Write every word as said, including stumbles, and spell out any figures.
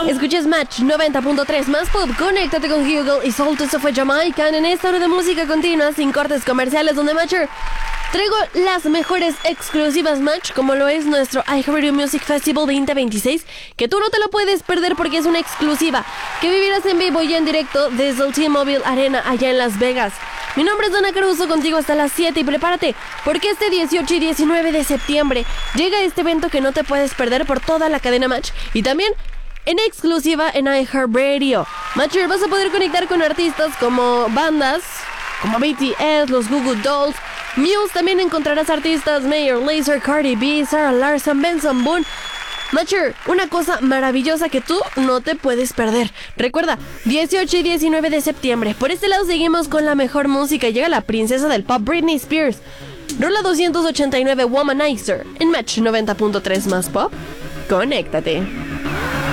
Escuches Match noventa punto tres más pop. Conéctate con Hugo y Soul. Eso fue Jamaican en esta hora de música continua sin cortes comerciales, donde Matcher traigo las mejores exclusivas Match, como lo es nuestro iHeartRadio Music Festival veinte veintiséis, que tú no te lo puedes perder porque es una exclusiva que vivirás en vivo y en directo desde el T-Mobile Arena allá en Las Vegas. Mi nombre es Dana Caruso, contigo hasta las siete, y prepárate porque este dieciocho y diecinueve de septiembre llega este evento que no te puedes perder por toda la cadena Match y también en exclusiva en iHeartRadio. Matcher, vas a poder conectar con artistas como bandas como B T S, los Goo Goo Dolls, Muse. También encontrarás artistas Mayor Lazer, Cardi B, Sarah Larson, Benson Boone. Matcher, una cosa maravillosa que tú no te puedes perder. Recuerda, dieciocho y diecinueve de septiembre. Por este lado seguimos con la mejor música. Llega la princesa del pop, Britney Spears. Rola doscientos ochenta y nueve, Womanizer, en Match noventa punto tres más pop. Conéctate.